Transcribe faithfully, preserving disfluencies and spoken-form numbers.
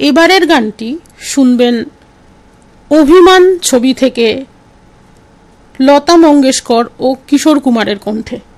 এবারের গানটি শুনবেন অভিমান ছবি থেকে লতা মঙ্গেশকর ও কিশোর কুমারের কণ্ঠে।